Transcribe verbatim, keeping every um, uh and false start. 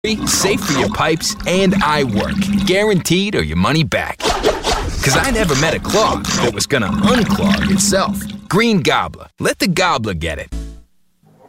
Safe for your pipes and eye work. Guaranteed or your money back. Cause I never met a clog that was gonna unclog itself. Green Gobbler. Let the gobbler get it.